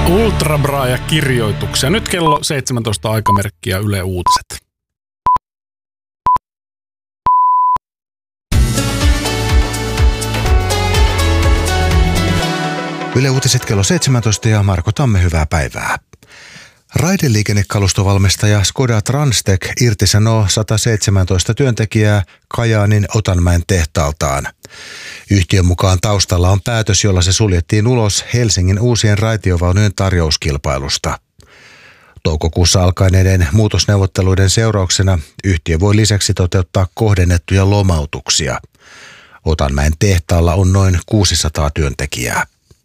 Ultrabraaja-kirjoituksia. Nyt kello 17 aikamerkkiä Yle Uutiset. Yle Uutiset kello 17 ja Marko Tamme, hyvää päivää. Raideliikennekalustovalmistaja Skoda Transtech irtisanoo 117 työntekijää Kajaanin Otanmäen tehtaaltaan. Yhtiön mukaan taustalla on päätös, jolla se suljettiin ulos Helsingin uusien raitiovaunujen tarjouskilpailusta. Toukokuussa alkaneiden muutosneuvotteluiden seurauksena yhtiö voi lisäksi toteuttaa kohdennettuja lomautuksia. Otanmäen tehtaalla on noin 600 työntekijää.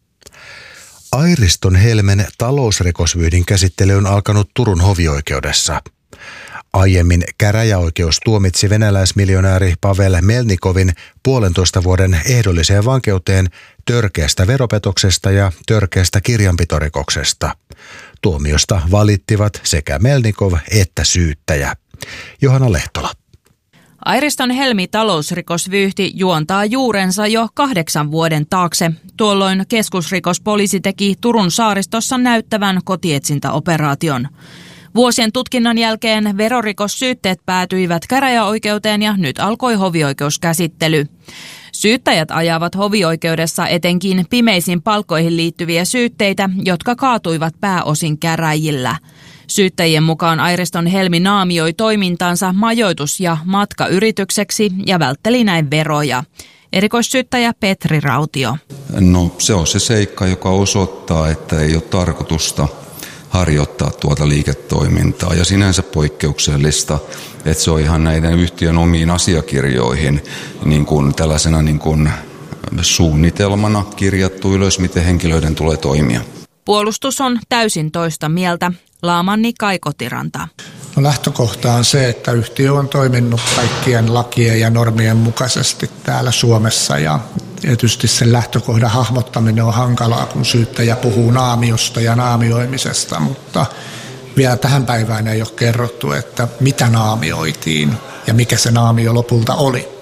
Airiston Helmen talousrikosvyyhdin käsittely on alkanut Turun hovioikeudessa. Aiemmin käräjäoikeus tuomitsi venäläismiljonääri Pavel Melnikovin 1,5 vuoden ehdolliseen vankeuteen törkeästä veropetoksesta ja törkeästä kirjanpitorikoksesta. Tuomiosta valittivat sekä Melnikov että syyttäjä. Johanna Lehtola. Airiston Helmi talousrikosvyyhti juontaa juurensa jo 8 vuoden taakse. Tuolloin keskusrikospoliisi teki Turun saaristossa näyttävän kotietsintäoperaation. Vuosien tutkinnan jälkeen verorikossyytteet päätyivät käräjäoikeuteen ja nyt alkoi hovioikeuskäsittely. Syyttäjät ajavat hovioikeudessa etenkin pimeisiin palkkoihin liittyviä syytteitä, jotka kaatuivat pääosin käräjillä. Syyttäjien mukaan Airiston Helmi naamioi toimintansa majoitus- ja matkayritykseksi ja vältteli näin veroja. Erikoissyyttäjä Petri Rautio. No se on se seikka, joka osoittaa, että ei ole tarkoitusta harjoittaa tuota liiketoimintaa ja sinänsä poikkeuksellista, että se on ihan näiden yhtiön omiin asiakirjoihin niin kuin tällaisena niin kuin suunnitelmana kirjattu ylös, miten henkilöiden tulee toimia. Puolustus on täysin toista mieltä. Laamanni Kai Kotiranta. No lähtökohta on se, että yhtiö on toiminut kaikkien lakien ja normien mukaisesti täällä Suomessa ja tietysti sen lähtökohdan hahmottaminen on hankalaa, kun syyttäjä puhuu naamiosta ja naamioimisesta, mutta vielä tähän päivään ei ole kerrottu, että mitä naamioitiin ja mikä se naamio lopulta oli.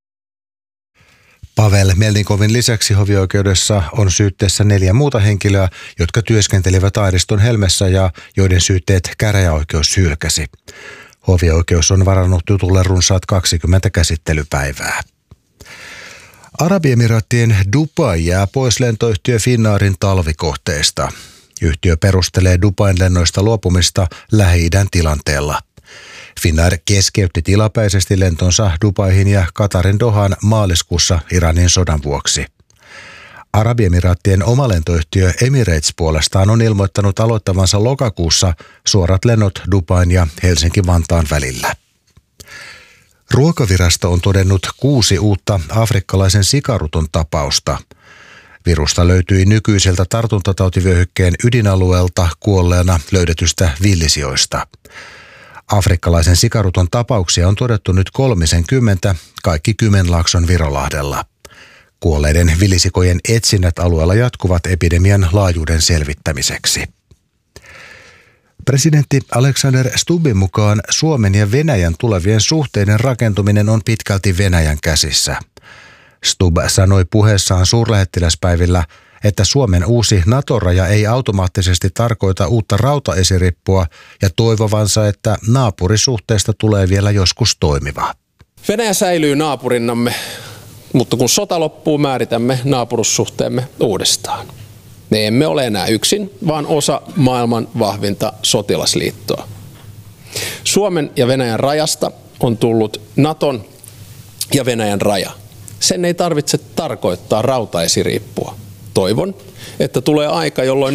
Pavel Melnikovin lisäksi hovioikeudessa on syytteessä 4 muuta henkilöä, jotka työskentelivät Airiston Helmessä ja joiden syytteet käräjäoikeus hylkäsi. Hovioikeus on varannut jutulle runsaat 20 käsittelypäivää. Arabiemiraattien Dubai jää pois lentoyhtiö Finnairin talvikohteista. Yhtiö perustelee Dubain lennoista luopumista Lähi-idän tilanteella. Finnair keskeytti tilapäisesti lentonsa Dubaihin ja Katarin Dohaan maaliskuussa Iranin sodan vuoksi. Arabiemiraattien oma lentoyhtiö Emirates puolestaan on ilmoittanut aloittavansa lokakuussa suorat lennot Dubain ja Helsinki-Vantaan välillä. Ruokavirasto on todennut 6 uutta afrikkalaisen sikaruton tapausta. Virusta löytyi nykyiseltä tartuntatautivyöhykkeen ydinalueelta kuolleena löydetystä villisijoista. Afrikkalaisen sikaruton tapauksia on todettu nyt 30, kaikki Kymenlaakson Virolahdella. Kuolleiden villisikojen etsinnät alueella jatkuvat epidemian laajuuden selvittämiseksi. Presidentti Alexander Stubbin mukaan Suomen ja Venäjän tulevien suhteiden rakentuminen on pitkälti Venäjän käsissä. Stubb sanoi puheessaan suurlähettiläspäivillä, että Suomen uusi NATO-raja ei automaattisesti tarkoita uutta rautaesirippua ja toivovansa, että naapurisuhteesta tulee vielä joskus toimiva. Venäjä säilyy naapurinnamme, mutta kun sota loppuu, määritämme naapurussuhteemme uudestaan. Me emme ole enää yksin, vaan osa maailman vahvinta sotilasliittoa. Suomen ja Venäjän rajasta on tullut Naton ja Venäjän raja. Sen ei tarvitse tarkoittaa rautaesiriippua. Toivon, että tulee aika, jolloin